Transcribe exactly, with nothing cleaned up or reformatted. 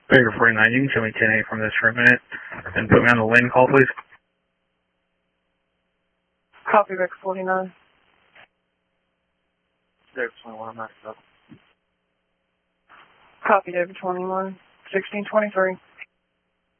Baker forty-nine, you can show me ten eight from this for a minute and put me on the lane call, please. Copy, Baker forty-nine. David twenty-one, I'm not up. Copy, David twenty-one. sixteen twenty-three.